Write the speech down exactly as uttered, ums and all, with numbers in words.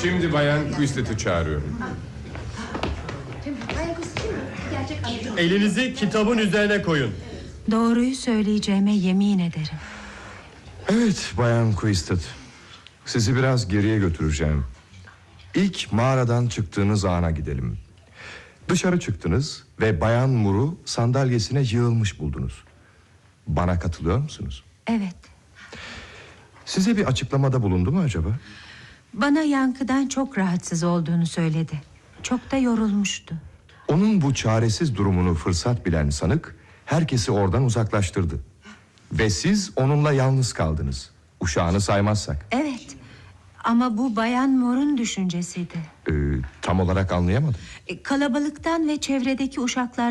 Şimdi Bayan Quistet'i çağırıyorum. Elinizi kitabın üzerine koyun. Doğruyu söyleyeceğime yemin ederim. Evet Bayan Quistet, sizi biraz geriye götüreceğim. İlk mağaradan çıktığınız ana gidelim. Dışarı çıktınız ve Bayan Mur'u sandalyesine yığılmış buldunuz. Bana katılıyor musunuz? Evet. Size bir açıklamada bulundu mu acaba? Bana yankıdan çok rahatsız olduğunu söyledi. Çok da yorulmuştu. Onun bu çaresiz durumunu fırsat bilen sanık herkesi oradan uzaklaştırdı. Ve siz onunla yalnız kaldınız. Uşağını saymazsak. Evet. Ama bu Bayan Mor'un düşüncesiydi. Ee, tam olarak anlayamadım. E, Kalabalıktan ve çevredeki uşaklar